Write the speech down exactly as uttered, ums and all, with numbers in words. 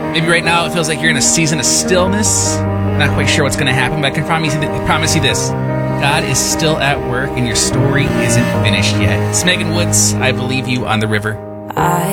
Maybe right now it feels like you're in a season of stillness. Not quite sure what's going to happen, but I can promise you, th- promise you this. God is still at work and your story isn't finished yet. It's Megan Woods, I Believe You on the River. I